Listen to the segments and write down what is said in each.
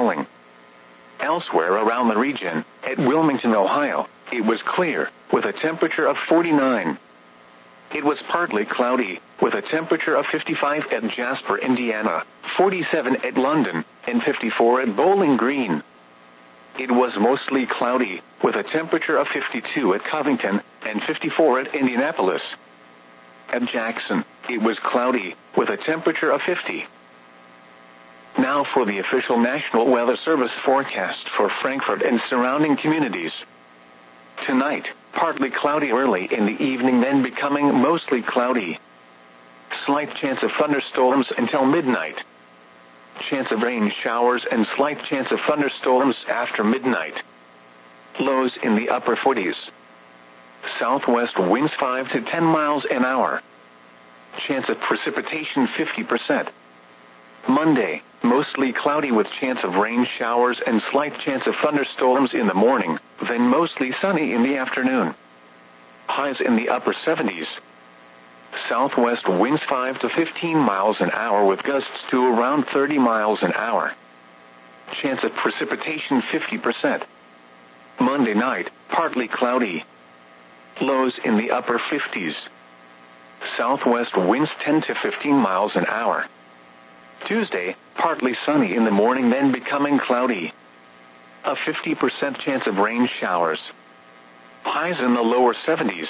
falling. Elsewhere around the region, at Wilmington, Ohio, it was clear, with a temperature of 49. It was partly cloudy, with a temperature of 55 at Jasper, Indiana, 47 at London, and 54 at Bowling Green. It was mostly cloudy, with a temperature of 52 at Covington, and 54 at Indianapolis. At Jackson, it was cloudy, with a temperature of 50. Now for the official National Weather Service forecast for Frankfort and surrounding communities. Tonight, partly cloudy early in the evening, then becoming mostly cloudy. Slight chance of thunderstorms until midnight. Chance of rain showers and slight chance of thunderstorms after midnight. Lows in the upper 40s. Southwest winds 5 to 10 miles an hour. Chance of precipitation 50%. Monday, mostly cloudy with chance of rain showers and slight chance of thunderstorms in the morning, then mostly sunny in the afternoon. Highs in the upper 70s. Southwest winds 5 to 15 miles an hour with gusts to around 30 miles an hour. Chance of precipitation 50%. Monday night, partly cloudy. Lows in the upper 50s. Southwest winds 10 to 15 miles an hour. Tuesday, partly sunny in the morning, then becoming cloudy. A 50% chance of rain showers. Highs in the lower 70s.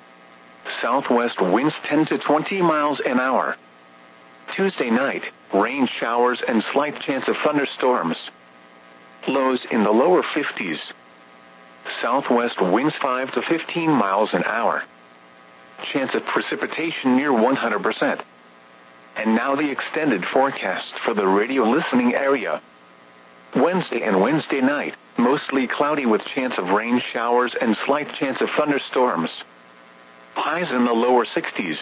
Southwest winds 10 to 20 miles an hour. Tuesday night, rain showers and slight chance of thunderstorms. Lows in the lower 50s. Southwest winds 5 to 15 miles an hour. Chance of precipitation near 100%. And now the extended forecast for the radio listening area. Wednesday and Wednesday night, mostly cloudy with chance of rain showers and slight chance of thunderstorms. Highs in the lower 60s.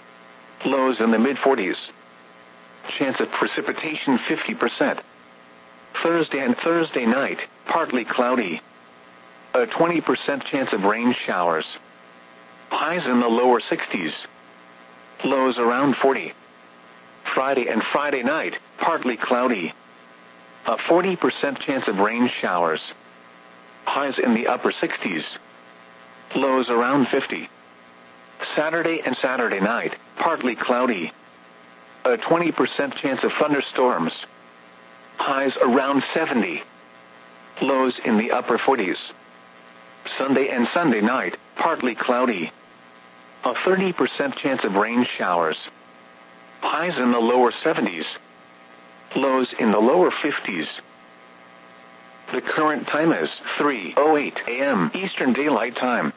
Lows in the mid-40s. Chance of precipitation 50%. Thursday and Thursday night, partly cloudy. A 20% chance of rain showers. Highs in the lower 60s. Lows around 40. Friday and Friday night, partly cloudy. A 40% chance of rain showers. Highs in the upper 60s. Lows around 50. Saturday and Saturday night, partly cloudy. A 20% chance of thunderstorms. Highs around 70. Lows in the upper 40s. Sunday and Sunday night, partly cloudy. A 30% chance of rain showers. Highs in the lower 70s. Lows in the lower 50s. The current time is 3:08 a.m. Eastern Daylight Time.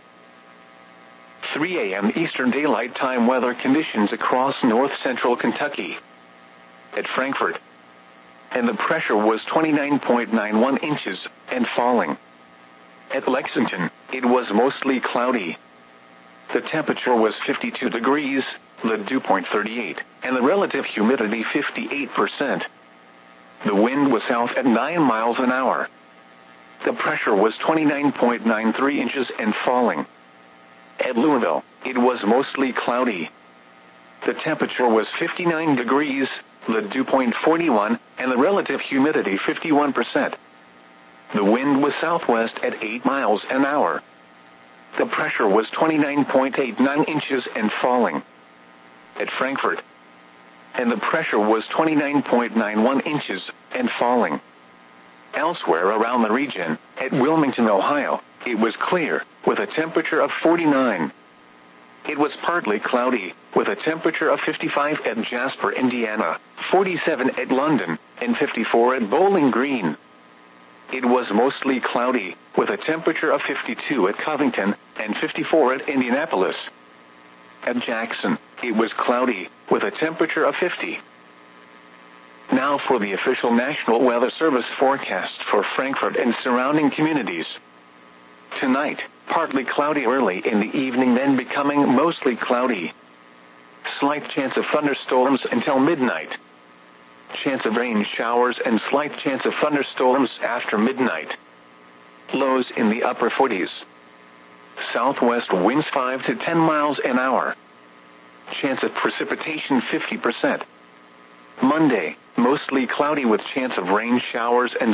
3 a.m. Eastern Daylight Time weather conditions across north-central Kentucky. At Frankfort. And the pressure was 29.91 inches and falling. At Lexington, it was mostly cloudy. The temperature was 52 degrees, the dew point 38, and the relative humidity 58%. The wind was south at 9 miles an hour. The pressure was 29.93 inches and falling. At Louisville, it was mostly cloudy. The temperature was 59 degrees, the dew point 41, and the relative humidity 51%. The wind was southwest at 8 miles an hour. The pressure was 29.89 inches and falling. At Frankfort. And the pressure was 29.91 inches and falling. Elsewhere around the region, at Wilmington, Ohio, it was clear, with a temperature of 49. It was partly cloudy, with a temperature of 55 at Jasper, Indiana, 47 at London, and 54 at Bowling Green. It was mostly cloudy, with a temperature of 52 at Covington, and 54 at Indianapolis. At Jackson, it was cloudy, with a temperature of 50. Now for the official National Weather Service forecast for Frankfort and surrounding communities. Tonight, partly cloudy early in the evening, then becoming mostly cloudy. Slight chance of thunderstorms until midnight. Chance of rain showers and slight chance of thunderstorms after midnight. Lows in the upper 40s. Southwest winds 5 to 10 miles an hour. Chance of precipitation 50%. Monday, mostly cloudy with chance of rain showers and